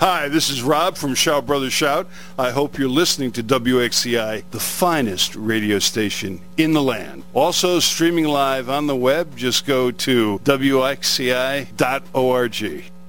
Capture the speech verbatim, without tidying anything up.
Hi, this is Rob from Shout Brothers Shout. I hope you're listening to W X C I, the finest radio station in the land. Also streaming live on the web, just go to W X C I dot org.